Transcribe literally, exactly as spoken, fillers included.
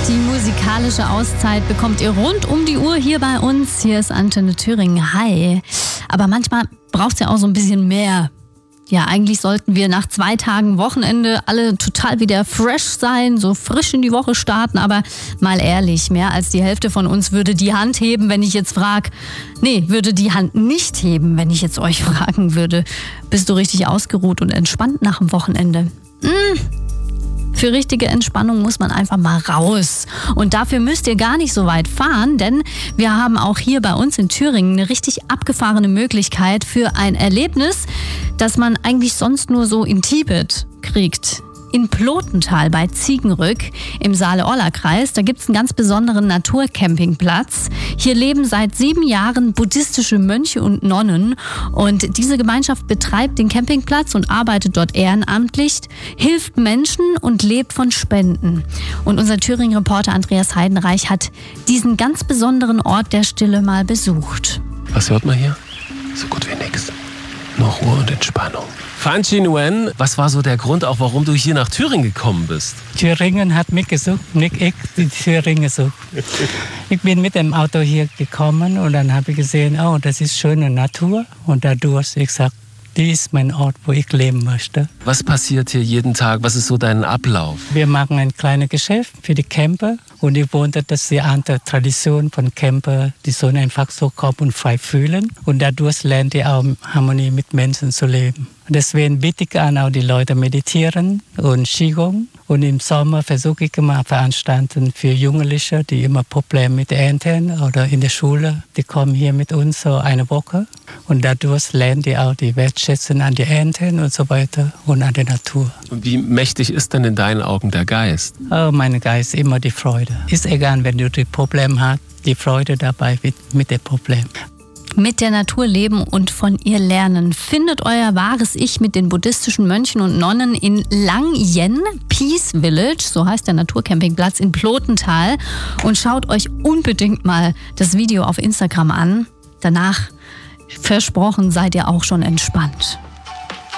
Die musikalische Auszeit bekommt ihr rund um die Uhr hier bei uns. Hier ist Antenne Thüringen. Hi. Aber manchmal braucht es ja auch so ein bisschen mehr. Ja, eigentlich sollten wir nach zwei Tagen Wochenende alle total wieder fresh sein, so frisch in die Woche starten. Aber mal ehrlich, mehr als die Hälfte von uns würde die Hand heben, wenn ich jetzt frage. Nee, würde die Hand nicht heben, wenn ich jetzt euch fragen würde. Bist du richtig ausgeruht und entspannt nach dem Wochenende? Hm. Für richtige Entspannung muss man einfach mal raus. Und dafür müsst ihr gar nicht so weit fahren, denn wir haben auch hier bei uns in Thüringen eine richtig abgefahrene Möglichkeit für ein Erlebnis, das man eigentlich sonst nur so in Tibet kriegt. In Plotental bei Ziegenrück im Saale-Orla-Kreis, da gibt es einen ganz besonderen Naturcampingplatz. Hier leben seit sieben Jahren buddhistische Mönche und Nonnen und diese Gemeinschaft betreibt den Campingplatz und arbeitet dort ehrenamtlich, hilft Menschen und lebt von Spenden. Und unser Thüringen-Reporter Andreas Heidenreich hat diesen ganz besonderen Ort der Stille mal besucht. Was hört man hier? So gut wie nix. Nur Ruhe und Entspannung. Phan Chi Nguyen, was war so der Grund auch, warum du hier nach Thüringen gekommen bist? Thüringen hat mich gesucht, nicht ich die Thüringen gesucht. Ich bin mit dem Auto hier gekommen und dann habe ich gesehen, oh, das ist schöne Natur. Und dadurch, ich sage, dies ist mein Ort, wo ich leben möchte. Was passiert hier jeden Tag? Was ist so dein Ablauf? Wir machen ein kleines Geschäft für die Camper. Und ich wundere, dass die andere Tradition von Camper, die sollen einfach so kommen und frei fühlen. Und dadurch lernen die auch Harmonie mit Menschen zu leben. Deswegen bitte ich an, auch die Leute meditieren und Qigong. Und im Sommer versuche ich immer Veranstaltungen für Jugendliche, die immer Probleme mit Ernten oder in der Schule. Die kommen hier mit uns so eine Woche. Und dadurch lernen die auch die Wertschätzung an die Ernten und so weiter und an der Natur. Und wie mächtig ist denn in deinen Augen der Geist? Oh, mein Geist, immer die Freude. Ist egal, wenn du die Probleme hast, die Freude dabei mit, mit dem Problem. Mit der Natur leben und von ihr lernen. Findet euer wahres Ich mit den buddhistischen Mönchen und Nonnen in Lang Yen Peace Village, so heißt der Naturcampingplatz in Plotental. Und schaut euch unbedingt mal das Video auf Instagram an. Danach, versprochen, seid ihr auch schon entspannt.